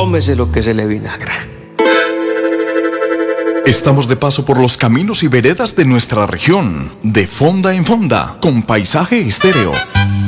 tómese lo que se le vinagra. Estamos de paso por los caminos y veredas de nuestra región, de fonda en fonda, con Paisaje Estéreo